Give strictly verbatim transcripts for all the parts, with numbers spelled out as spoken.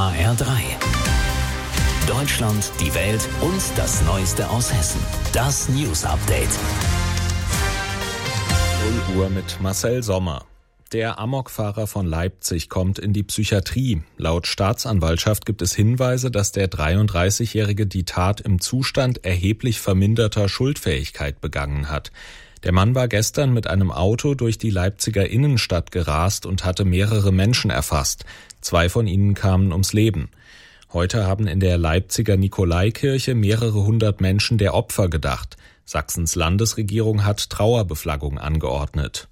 H R drei. Deutschland, die Welt und das Neueste aus Hessen. Das News Update. null Uhr mit Marcel Sommer. Der Amokfahrer von Leipzig kommt in die Psychiatrie. Laut Staatsanwaltschaft gibt es Hinweise, dass der dreiunddreißigjährige die Tat im Zustand erheblich verminderter Schuldfähigkeit begangen hat. Der Mann war gestern mit einem Auto durch die Leipziger Innenstadt gerast und hatte mehrere Menschen erfasst. Zwei von ihnen kamen ums Leben. Heute haben in der Leipziger Nikolaikirche mehrere hundert Menschen der Opfer gedacht. Sachsens Landesregierung hat Trauerbeflaggung angeordnet.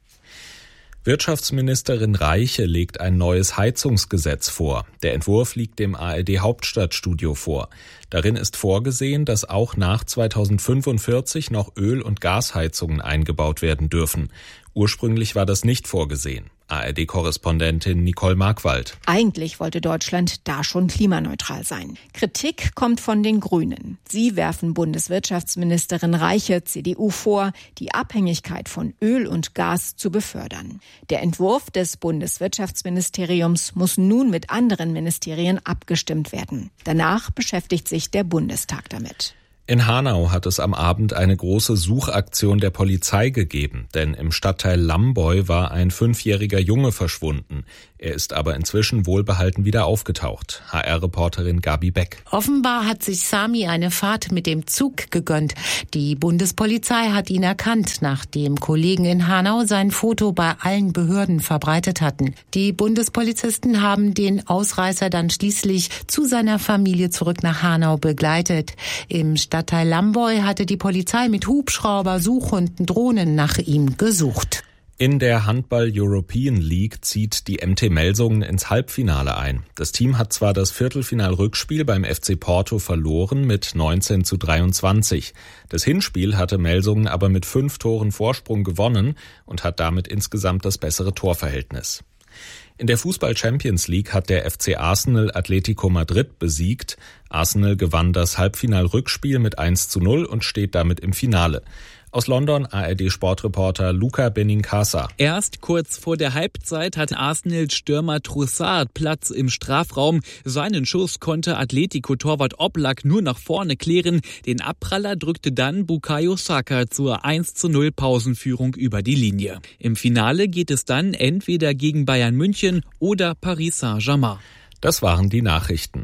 Wirtschaftsministerin Reiche legt ein neues Heizungsgesetz vor. Der Entwurf liegt dem A R D Hauptstadtstudio vor. Darin ist vorgesehen, dass auch nach zweitausendfünfundvierzig noch Öl- und Gasheizungen eingebaut werden dürfen. Ursprünglich war das nicht vorgesehen. A R D-Korrespondentin Nicole Markwald. Eigentlich wollte Deutschland da schon klimaneutral sein. Kritik kommt von den Grünen. Sie werfen Bundeswirtschaftsministerin Reiche, C D U, vor, die Abhängigkeit von Öl und Gas zu befördern. Der Entwurf des Bundeswirtschaftsministeriums muss nun mit anderen Ministerien abgestimmt werden. Danach beschäftigt sich der Bundestag damit. In Hanau hat es am Abend eine große Suchaktion der Polizei gegeben, denn im Stadtteil Lamboy war ein fünfjähriger Junge verschwunden. Er ist aber inzwischen wohlbehalten wieder aufgetaucht. H R-Reporterin Gabi Beck. Offenbar hat sich Sami eine Fahrt mit dem Zug gegönnt. Die Bundespolizei hat ihn erkannt, nachdem Kollegen in Hanau sein Foto bei allen Behörden verbreitet hatten. Die Bundespolizisten haben den Ausreißer dann schließlich zu seiner Familie zurück nach Hanau begleitet. Im Stadtteil Lamboy hatte die Polizei mit Hubschrauber, Suchhunden, Drohnen nach ihm gesucht. In der Handball-European League zieht die M T Melsungen ins Halbfinale ein. Das Team hat zwar das Viertelfinal-Rückspiel beim F C Porto verloren mit neunzehn zu dreiundzwanzig. Das Hinspiel hatte Melsungen aber mit fünf Toren Vorsprung gewonnen und hat damit insgesamt das bessere Torverhältnis. In der Fußball-Champions League hat der F C Arsenal Atletico Madrid besiegt. Arsenal gewann das Halbfinal-Rückspiel mit eins zu null und steht damit im Finale. Aus London A R D-Sportreporter Luca Benincasa. Erst kurz vor der Halbzeit hat Arsenal-Stürmer Trossard Platz im Strafraum. Seinen Schuss konnte Atletico-Torwart Oblak nur nach vorne klären. Den Abpraller drückte dann Bukayo Saka zur eins zu null Pausenführung über die Linie. Im Finale geht es dann entweder gegen Bayern München oder Paris Saint-Germain. Das waren die Nachrichten.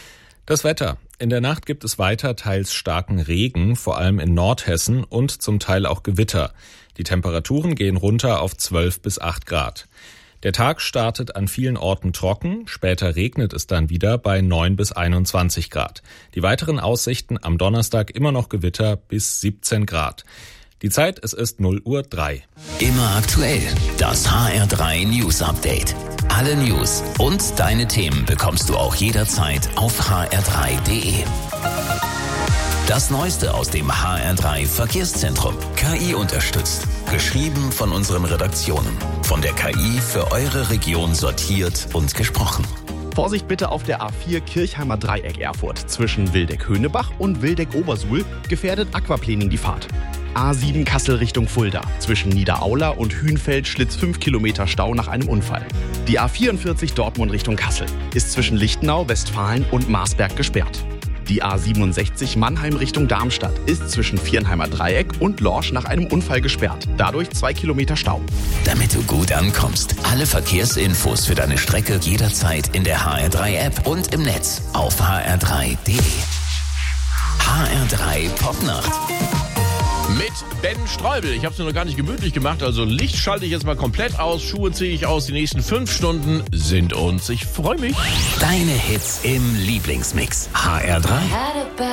Das Wetter. In der Nacht gibt es weiter teils starken Regen, vor allem in Nordhessen und zum Teil auch Gewitter. Die Temperaturen gehen runter auf zwölf bis acht Grad. Der Tag startet an vielen Orten trocken, später regnet es dann wieder bei neun bis einundzwanzig Grad. Die weiteren Aussichten am Donnerstag immer noch Gewitter bis siebzehn Grad. Die Zeit, es ist null Uhr drei. Immer aktuell, das H R drei News Update. Alle News und deine Themen bekommst du auch jederzeit auf h r drei punkt d e. Das Neueste aus dem H R drei Verkehrszentrum. K I unterstützt. Geschrieben von unseren Redaktionen. Von der K I für eure Region sortiert und gesprochen. Vorsicht bitte auf der A vier Kirchheimer Dreieck Erfurt. Zwischen Wildeck-Höhnerbach und Wildeck-Obersuhl gefährdet Aquaplaning die Fahrt. A sieben Kassel Richtung Fulda. Zwischen Niederaula und Hünfeld Schlitz fünf Kilometer Stau nach einem Unfall. Die A vierundvierzig Dortmund Richtung Kassel ist zwischen Lichtenau, Westfalen und Marsberg gesperrt. Die A siebenundsechzig Mannheim Richtung Darmstadt ist zwischen Viernheimer Dreieck und Lorsch nach einem Unfall gesperrt. Dadurch zwei Kilometer Stau. Damit du gut ankommst, alle Verkehrsinfos für deine Strecke jederzeit in der H R drei App und im Netz auf h r drei punkt d e. H R drei Popnacht. Mit Ben Streubel. Ich habe es mir noch gar nicht gemütlich gemacht, also Licht schalte ich jetzt mal komplett aus, Schuhe ziehe ich aus. Die nächsten fünf Stunden sind uns. Ich freue mich. Deine Hits im Lieblingsmix. H R drei.